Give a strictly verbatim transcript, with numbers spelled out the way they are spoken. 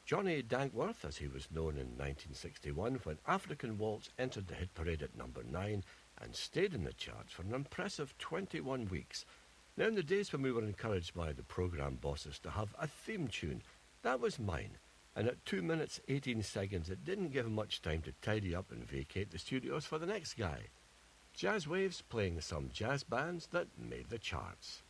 Johnny Dankworth, as he was known in nineteen sixty-one, when African Waltz entered the hit parade at number nine and stayed in the charts for an impressive twenty-one weeks. Now, in the days when we were encouraged by the programme bosses to have a theme tune, that was mine. And at two minutes eighteen seconds, it didn't give him much time to tidy up and vacate the studios for the next guy. Jazz Waves playing some jazz bands that made the charts.